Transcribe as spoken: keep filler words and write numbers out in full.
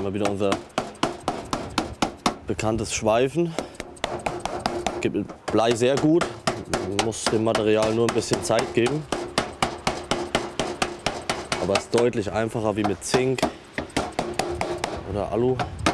Mal wieder unser bekanntes Schweifen. Gibt Blei sehr gut, man muss dem Material nur ein bisschen Zeit geben. Aber es ist deutlich einfacher wie mit Zink oder Alu.